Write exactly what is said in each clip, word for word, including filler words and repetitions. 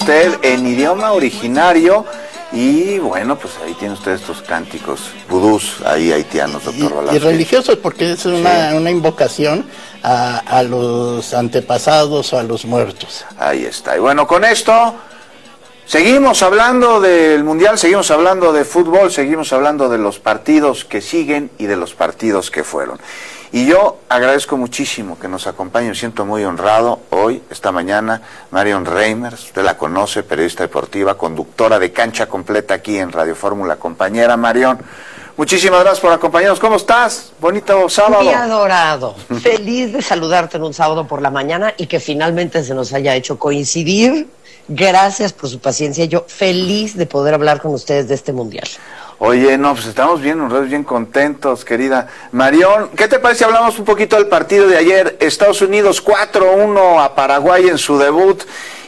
usted en idioma originario. Y bueno, pues ahí tiene usted estos cánticos vudús ahí haitianos, doctor Velázquez. Y religiosos, porque es una, sí. una invocación a, a los antepasados o a los muertos. Ahí está. Y bueno, con esto seguimos hablando del Mundial, seguimos hablando de fútbol, seguimos hablando de los partidos que siguen y de los partidos que fueron. Y yo agradezco muchísimo que nos acompañe, me siento muy honrado hoy, esta mañana, Marion Reimers, usted la conoce, periodista deportiva, conductora de Cancha Completa aquí en Radio Fórmula. Compañera Marion, muchísimas gracias por acompañarnos. ¿Cómo estás? Bonito sábado. Muy adorado. Feliz de saludarte en un sábado por la mañana y que finalmente se nos haya hecho coincidir. Gracias por su paciencia. Yo feliz de poder hablar con ustedes de este Mundial. Oye, no, pues estamos bien honrados, bien contentos, querida Marion. ¿Qué te parece si hablamos un poquito del partido de ayer? Estados Unidos cuatro uno a Paraguay en su debut.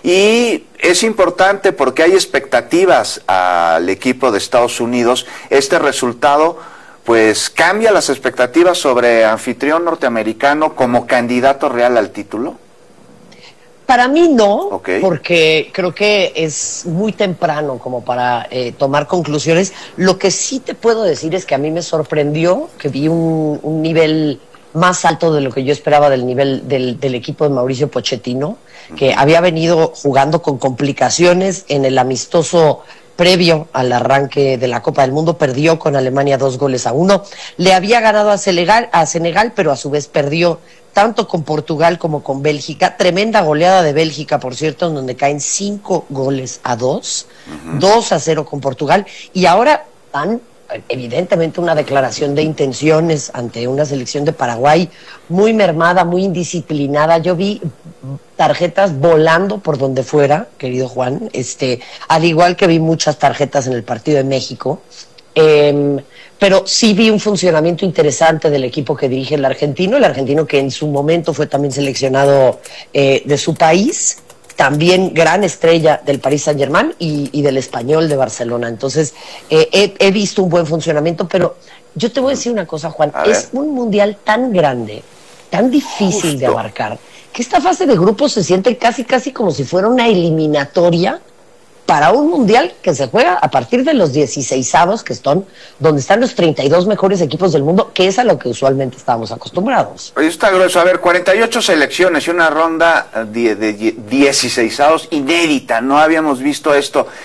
Y es importante porque hay expectativas al equipo de Estados Unidos. Este resultado, pues, cambia las expectativas sobre anfitrión norteamericano como candidato real al título. Para mí no, okay. porque creo que es muy temprano como para eh, tomar conclusiones. Lo que sí te puedo decir es que a mí me sorprendió que vi un, un nivel más alto de lo que yo esperaba del nivel del, del equipo de Mauricio Pochettino, que uh-huh. había venido jugando con complicaciones en el amistoso previo al arranque de la Copa del Mundo. Perdió con Alemania dos goles a uno. Le había ganado a Senegal, a Senegal, pero a su vez perdió tanto con Portugal como con Bélgica. Tremenda goleada de Bélgica, por cierto, en donde caen cinco goles a dos, uh-huh. dos a cero con Portugal. Y ahora dan, evidentemente, una declaración de intenciones ante una selección de Paraguay muy mermada, muy indisciplinada. Yo vi tarjetas volando por donde fuera, querido Juan, este, al igual que vi muchas tarjetas en el partido de México. Eh, pero sí vi un funcionamiento interesante del equipo que dirige el argentino, el argentino que en su momento fue también seleccionado eh, de su país, también gran estrella del Paris Saint-Germain y, y del Español de Barcelona. Entonces, eh, he, he visto un buen funcionamiento, pero yo te voy a decir una cosa, Juan, es un mundial tan grande, tan difícil Justo. de abarcar, que esta fase de grupos se siente casi, casi como si fuera una eliminatoria para un mundial que se juega a partir de los dieciseisavos, que están donde están los treinta y dos mejores equipos del mundo, que es a lo que usualmente estábamos acostumbrados. Oye, está grueso. A ver, cuarenta y ocho selecciones y una ronda de, de dieciseisavos inédita. No habíamos visto esto.